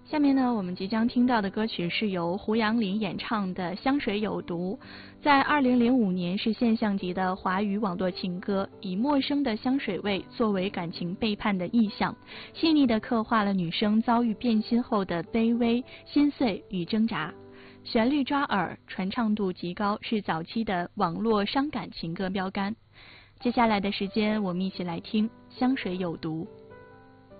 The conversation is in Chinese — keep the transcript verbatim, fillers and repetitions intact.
下面呢，我们即将听到的歌曲是由胡杨林演唱的《香水有毒》。在二零零五年是现象级的华语网络情歌，以陌生的香水味作为感情背叛的意象，细腻地刻画了女生遭遇变心后的卑微、心碎与挣扎。旋律抓耳，传唱度极高，是早期的网络伤感情歌标杆。接下来的时间，我们一起来听《香水有毒》。